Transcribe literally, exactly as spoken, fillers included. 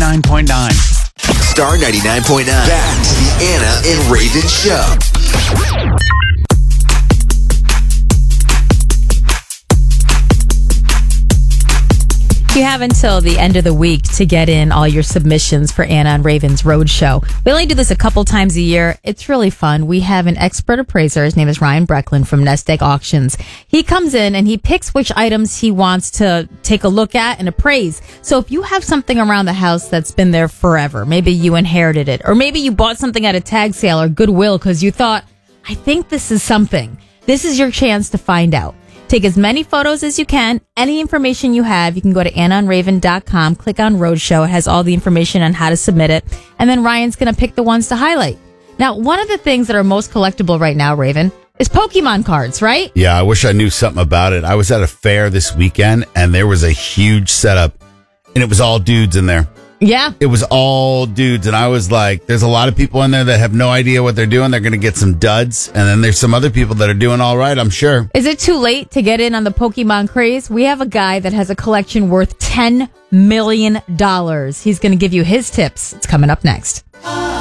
ninety-nine point nine. Star ninety-nine point nine. Back to the Anna and Raven Show. You have until the end of the week to get in all your submissions for Anna and Raven's Road Show. We only do this a couple times a year. It's really fun. We have an expert appraiser. His name is Ryan Brecklin from Nest Egg Auctions. He comes in and he picks which items he wants to take a look at and appraise. So if you have something around the house that's been there forever, maybe you inherited it, or maybe you bought something at a tag sale or Goodwill because you thought, I think this is something. This is your chance to find out. Take as many photos as you can. Any information you have, you can go to anna and raven dot com, click on Roadshow. It has all the information on how to submit it. And then Ryan's going to pick the ones to highlight. Now, one of the things that are most collectible right now, Raven, is Pokemon cards, right? Yeah, I wish I knew something about it. I was at a fair this weekend, and there was a huge setup, and it was all dudes in there. Yeah. It was all dudes, and I was like, there's a lot of people in there that have no idea what they're doing. They're going to get some duds, and then there's some other people that are doing all right, I'm sure. Is it too late to get in on the Pokemon craze? We have a guy that has a collection worth ten million dollars. He's going to give you his tips. It's coming up next.